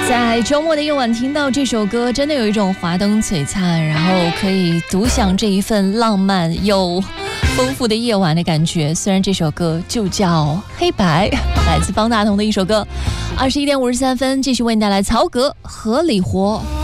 在周末的夜晚听到这首歌，真的有一种华灯璀璨，然后可以独享这一份浪漫又丰富的夜晚的感觉。虽然这首歌就叫《黑白》，来自方大同的一首歌。21点53分，继续为你带来曹格《河里活》。